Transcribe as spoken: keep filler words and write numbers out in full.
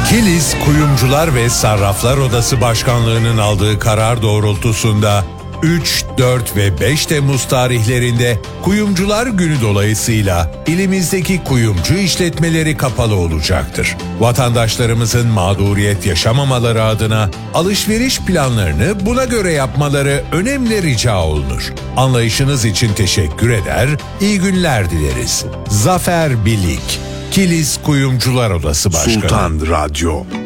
Kilis Kuyumcular ve Sarraflar Odası Başkanlığı'nın aldığı karar doğrultusunda üç, dört ve beş Temmuz tarihlerinde Kuyumcular Günü dolayısıyla ilimizdeki kuyumcu işletmeleri kapalı olacaktır. Vatandaşlarımızın mağduriyet yaşamamaları adına alışveriş planlarını buna göre yapmaları önemli rica olunur. Anlayışınız için teşekkür eder, iyi günler dileriz. Zafer Bilik, Kilis Kuyumcular Odası Başkanı. Sultan Radyo.